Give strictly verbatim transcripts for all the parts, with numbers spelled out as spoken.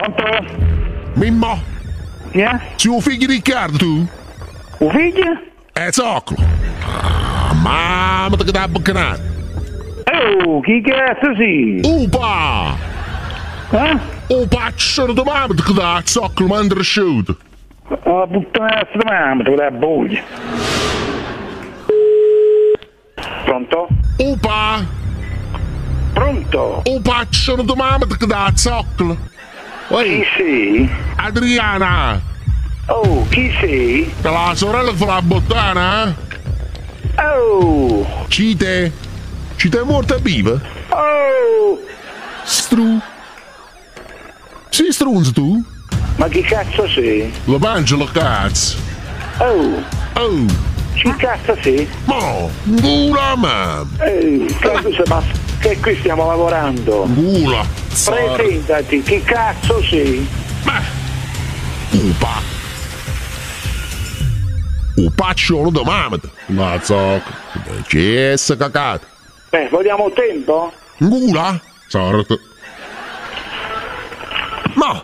Pronto? Mimmo? Yeah? Sei un figlio di Riccardo tu? Un figlio? Eh, zoccolo. Ah, mamma che da boccanata. Oh, chi cazzo sei? Upa! Eh? Oh, paccio di mamma che da zoccolo mentre asciutto. La puttana di mamma, tu la boglia. Pronto? Upa! Pronto? Oh, paccio di mamma che da zoccolo. Chi Ehi, sei? Adriana! Oh, chi sei? Che la sorella fa la bottana, eh? Oh! Cite? Cite è morta viva? Oh! Stru? Sei strunzo tu? Ma chi cazzo sei? Lo mangia lo cazzo. Oh! Oh! Chi cazzo sei? Mo! Gula mamma! Eh, cazzo sei, ma che qui stiamo lavorando? Gula! Presentati, chi cazzo sei? Beh! Upa! Upacciolo da mamma! Ma zocco! C'è essa cacata! Beh, vogliamo tempo? Gula? Sorte! Ma!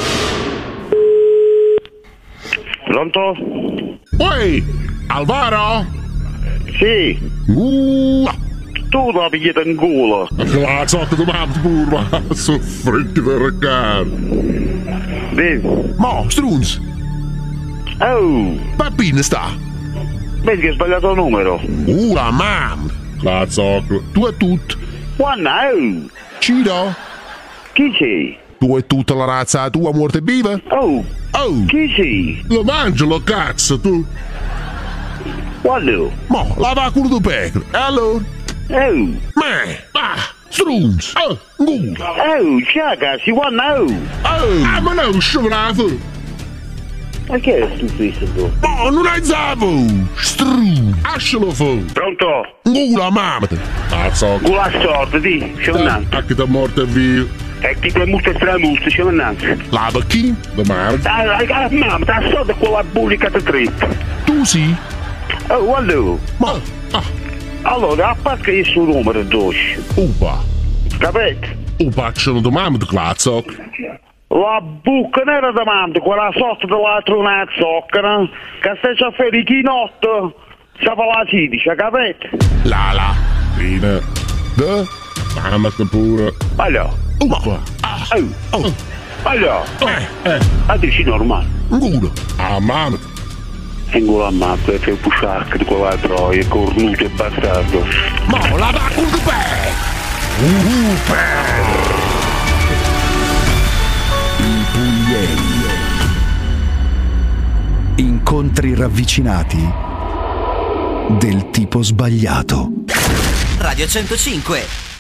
Pronto? Oi! Alvaro? Sì, Gula! tu la pigliata in culo. La zocca da mamma pure! Soffritti da Riccardo! Vedi? Mo! Strunz! Oh! Pappina sta! Vedi che hai sbagliato il numero. Gula mamma! La zocca! Tu e tutto! Guarda, oh! Ciro! Chi sei? Tu e tutta la razza tua morte viva? Oh! Oh! Chi sei? Lo mangi lo cazzo tu! Guarda! Mo, lava culo di pecora! E allora? Oh! Me! Ah! Strunz! Oh! Gula! Oh, ciaga, si guarda, oh! Oh! Ah, ma no, sciocolato! Ma che è stupido tu? No, non hai zavo! Stru! Ascialo fu! Pronto? Gula mamma! Ah, zocco! Gula sorte, di, c'è un anno. A che da morte vivo! E ti puoi molto stramusto, c'è un anno. Lava chi? Da merda! Ah, ah, mamma, sta sorte con la bullica di trip. Tu sì? Oh, guarda! Ma! Ah! Allora, a parte che io sono un numero doce, Upa! capito? Upa, c'è da mamma di clazzo! La buca nera davanti, quella sorta dell'altro una zoccana, che stai a fare i chinotto, sa fa la cidice, capito? La la! Fine! Da! Mamma sta pure! Allora, Upa! Ah! oh, Oh! allora, Eh! Eh! a dici normale. Gula! Ah, mamma! Tengo la mappa e fai pusciarca di quella troia, cornuto e bastardo. Mo, lava culo di pecora! Upa! Incontri ravvicinati del tipo sbagliato. Radio centocinque